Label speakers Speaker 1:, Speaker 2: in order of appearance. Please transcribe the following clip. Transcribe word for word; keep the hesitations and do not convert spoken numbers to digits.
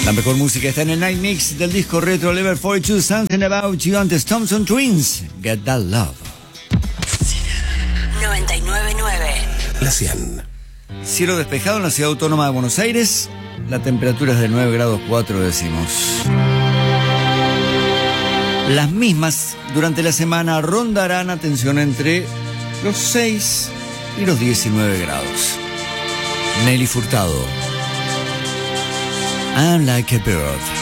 Speaker 1: La mejor música está en el Night Mix del disco retro Level cuarenta y dos, Something About You, antes Thompson Twins, Get That Love.
Speaker 2: noventa y nueve punto nueve.
Speaker 3: La cien.
Speaker 1: Cielo despejado en la ciudad autónoma de Buenos Aires, la temperatura es de nueve grados cuatro décimos. Las mismas durante la semana rondarán, atención, entre los seis y los diecinueve grados. Nelly Furtado, I'm Like a Bird.